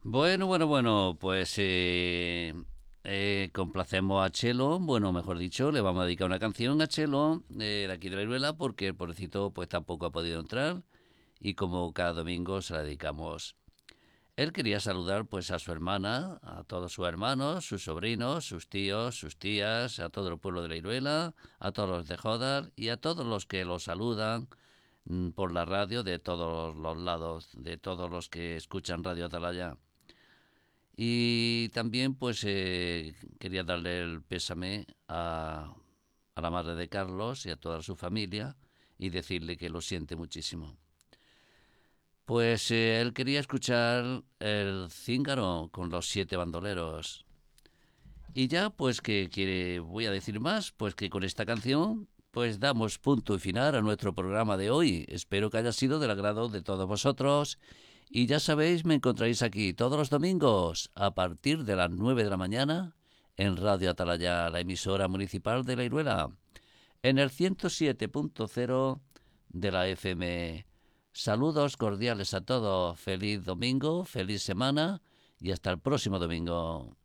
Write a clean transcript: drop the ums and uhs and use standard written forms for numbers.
Bueno, pues complacemos a Chelo, bueno, mejor dicho, le vamos a dedicar una canción a Chelo de aquí de la Iruela porque el pobrecito pues tampoco ha podido entrar y como cada domingo se la dedicamos. Él quería saludar pues a su hermana, a todos sus hermanos, sus sobrinos, sus tíos, sus tías, a todo el pueblo de la Iruela, a todos los de Jodar y a todos los que lo saludan por la radio de todos los lados, de todos los que escuchan Radio Atalaya. Y también pues quería darle el pésame a la madre de Carlos y a toda su familia y decirle que lo siente muchísimo. Pues él quería escuchar el cíngaro con los siete bandoleros. Y ya pues que quiere, voy a decir más, pues que con esta canción pues damos punto y final a nuestro programa de hoy. Espero que haya sido del agrado de todos vosotros. Y ya sabéis, me encontráis aquí todos los domingos a partir de las 9 de la mañana en Radio Atalaya, la emisora municipal de La Iruela, en el 107.0 de la FM. Saludos cordiales a todos. Feliz domingo, feliz semana y hasta el próximo domingo.